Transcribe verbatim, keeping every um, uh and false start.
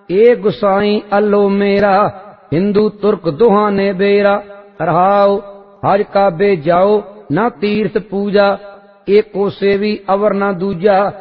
ए गुसाई अल्लो मेरा, हिंदू तुर्क दोहां ने बेरा। रहाओ हज काबे जाओ ना तीर्थ पूजा, एको सेवी अवर ना दूजा।